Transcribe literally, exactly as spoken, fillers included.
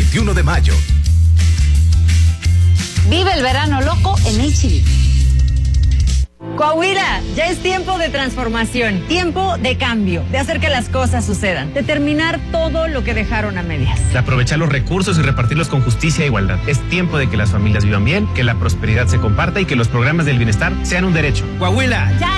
veintiuno de mayo. Vive el verano loco en H E B. Coahuila, ya es tiempo de transformación, tiempo de cambio, de hacer que las cosas sucedan, de terminar todo lo que dejaron a medias. De aprovechar los recursos y repartirlos con justicia e igualdad. Es tiempo de que las familias vivan bien, que la prosperidad se comparta y que los programas del bienestar sean un derecho. Coahuila, ya